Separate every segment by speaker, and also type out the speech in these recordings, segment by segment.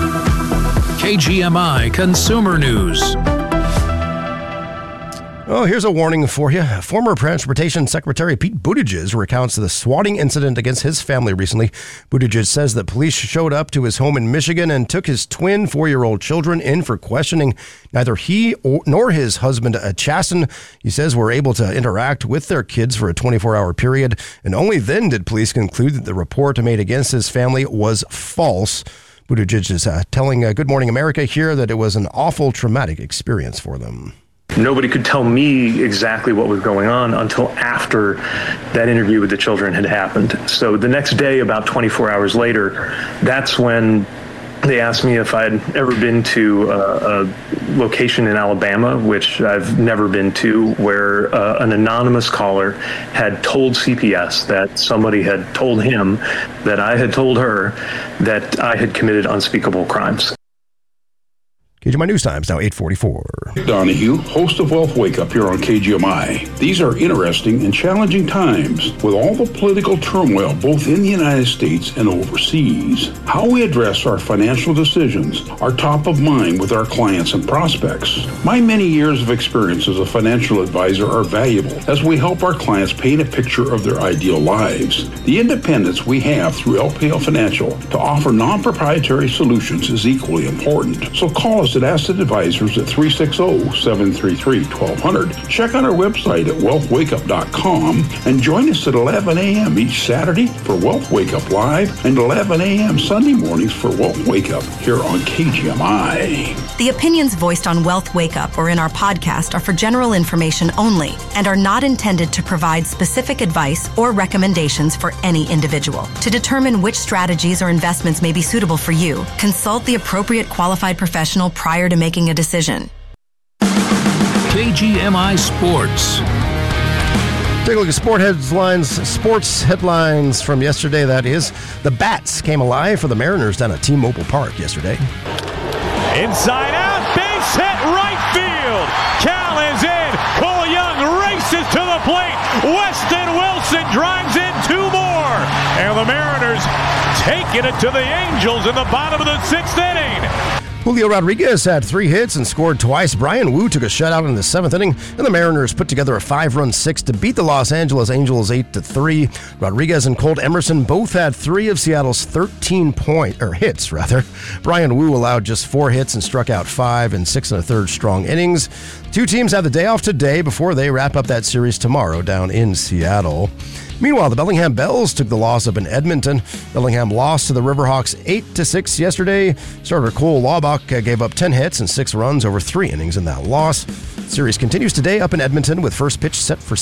Speaker 1: KGMI Consumer News.
Speaker 2: Oh, here's a warning for you. Former Transportation Secretary Pete Buttigieg recounts the swatting incident against his family recently. Buttigieg says that police showed up to his home in Michigan and took his twin 4-year-old children in for questioning. Neither he nor his husband, Chasten, he says, were able to interact with their kids for a 24-hour period. And only then did police conclude that the report made against his family was false. Buttigieg is telling Good Morning America here that it was an awful, traumatic experience for them.
Speaker 3: Nobody could tell me exactly what was going on until after that interview with the children had happened. So the next day, about 24 hours later, that's when they asked me if I'd ever been to a location in Alabama, which I've never been to, where an anonymous caller had told CPS that somebody had told him that I had told her that I had committed unspeakable crimes.
Speaker 2: KGMI News Times, now 8:44.
Speaker 4: Donahue, host of Wealth Wake Up here on KGMI. These are interesting and challenging times with all the political turmoil both in the United States and overseas. How we address our financial decisions are top of mind with our clients and prospects. My many years of experience as a financial advisor are valuable as we help our clients paint a picture of their ideal lives. The independence we have through LPL Financial to offer non-proprietary solutions is equally important. So call us at Asset Advisors at 360-733-1200. Check out our website at wealthwakeup.com and join us at 11 a.m. each Saturday for Wealth Wake Up Live and 11 a.m. Sunday mornings for Wealth Wake Up here on KGMI.
Speaker 5: The opinions voiced on Wealth Wake Up or in our podcast are for general information only and are not intended to provide specific advice or recommendations for any individual. To determine which strategies or investments may be suitable for you, consult the appropriate qualified professional prior to making a decision.
Speaker 1: KGMI Sports.
Speaker 2: Take a look at sports headlines from yesterday. That is, the Bats came alive for the Mariners down at T-Mobile Park yesterday.
Speaker 6: Inside out, base hit, right field. Cal is in. Cole Young races to the plate. Weston Wilson drives in 2 more. And the Mariners taking it to the Angels in the bottom of the 6th inning.
Speaker 2: Julio Rodriguez had 3 hits and scored twice. Brian Wu took a shutout in the 7th inning, and the Mariners put together a 5-run 6 to beat the Los Angeles Angels 8-3. Rodriguez and Colt Emerson both had 3 of Seattle's 13 hits. Brian Wu allowed just 4 hits and struck out 5 in 6 1/3 strong innings. 2 teams have the day off today before they wrap up that series tomorrow down in Seattle. Meanwhile, the Bellingham Bells took the loss up in Edmonton. Bellingham lost to the Riverhawks 8-6 yesterday. Starter Cole Laubach gave up 10 hits and 6 runs over 3 innings in that loss. The series continues today up in Edmonton with first pitch set for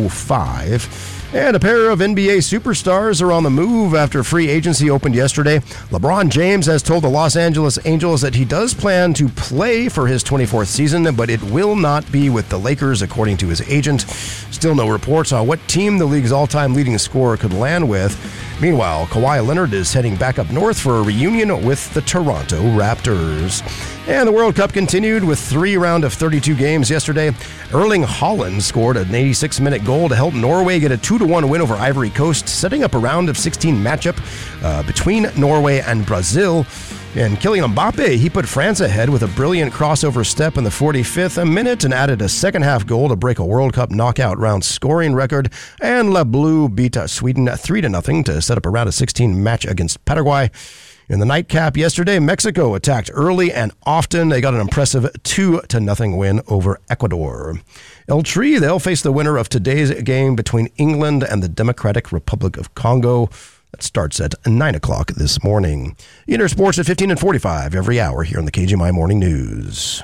Speaker 2: 6:05. And a pair of NBA superstars are on the move after free agency opened yesterday. LeBron James has told the Los Angeles Angels that he does plan to play for his 24th season, but it will not be with the Lakers, according to his agent. Still no reports on what team the league's all-time leading scorer could land with. Meanwhile, Kawhi Leonard is heading back up north for a reunion with the Toronto Raptors. And the World Cup continued with 3 rounds of 32 games yesterday. Erling Haaland scored an 86-minute goal to help Norway get a 2-1 win over Ivory Coast, setting up a round of 16 matchup between Norway and Brazil. And Kylian Mbappe, he put France ahead with a brilliant crossover step in the 45th minute and added a second-half goal to break a World Cup knockout round scoring record. And Le Bleu beat Sweden 3-0 to set up a round of 16 match against Paraguay. In the nightcap yesterday, Mexico attacked early and often. They got an impressive 2-0 win over Ecuador. El Tri, they'll face the winner of today's game between England and the Democratic Republic of Congo. That starts at 9 o'clock this morning. Inter Sports at 15:45 every hour here on the KGMI Morning News.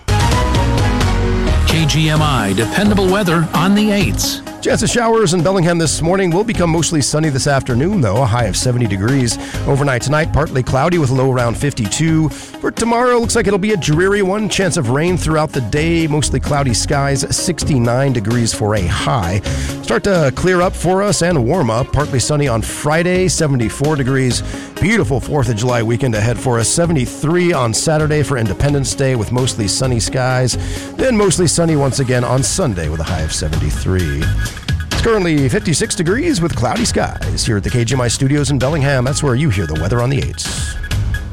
Speaker 1: KGMI dependable weather on the 8s.
Speaker 2: Chance of showers in Bellingham this morning. Will become mostly sunny this afternoon, though, a high of 70 degrees. Overnight tonight, partly cloudy with a low around 52. For tomorrow, looks like it'll be a dreary one. Chance of rain throughout the day, mostly cloudy skies, 69 degrees for a high. Start to clear up for us and warm up. Partly sunny on Friday, 74 degrees. Beautiful 4th of July weekend ahead for us. 73 on Saturday for Independence Day with mostly sunny skies. Then mostly sunny once again on Sunday with a high of 73. It's currently 56 degrees with cloudy skies here at the KGMI studios in Bellingham. That's where you hear the weather on the 8s.